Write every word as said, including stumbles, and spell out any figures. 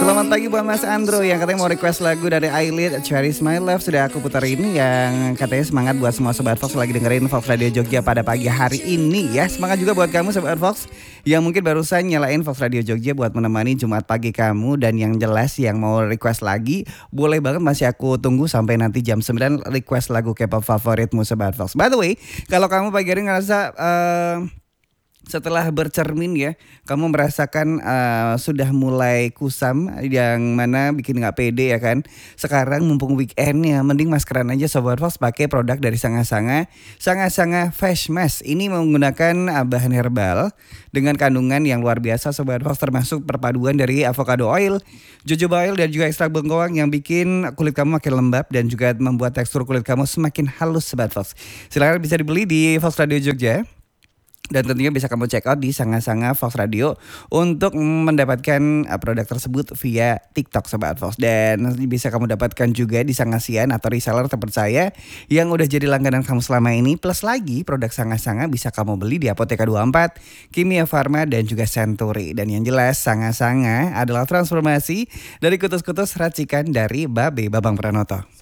Selamat pagi buat Mas Andro yang katanya mau request lagu dari Ailit, Cherish My Love. Sudah aku putar ini yang katanya semangat buat semua Sobat Fox lagi dengerin Fox Radio Jogja pada pagi hari ini ya. Semangat juga buat kamu Sobat Fox yang mungkin barusan nyalain Fox Radio Jogja buat menemani Jumat pagi kamu. Dan yang jelas yang mau request lagi boleh banget, masih aku tunggu sampai nanti jam sembilan request lagu K-pop favoritmu Sobat Fox. By the way, kalau kamu pagi hari ngerasa uh, setelah bercermin ya, kamu merasakan uh, sudah mulai kusam, yang mana bikin gak pede ya kan. Sekarang mumpung weekend ya, mending maskeran aja Sobat Fox, pakai produk dari Sanga Sanga Sanga Sanga Face Mask. Ini menggunakan uh, bahan herbal dengan kandungan yang luar biasa Sobat Fox, termasuk perpaduan dari avocado oil, jojoba oil, dan juga ekstrak bengkoang yang bikin kulit kamu makin lembab dan juga membuat tekstur kulit kamu semakin halus Sobat Fox. Silahkan bisa dibeli di Fox Radio Jogja. Dan tentunya bisa kamu check out di Sanga Sanga Fox Radio untuk mendapatkan produk tersebut via TikTok Sobat Fox. Dan bisa kamu dapatkan juga di Sangasian atau reseller terpercaya yang udah jadi langganan kamu selama ini. Plus lagi produk Sanga Sanga bisa kamu beli di Apotheka dua puluh empat, Kimia Farma, dan juga Century. Dan yang jelas Sanga Sanga adalah transformasi dari kutus-kutus racikan dari Babe Babang Pranoto.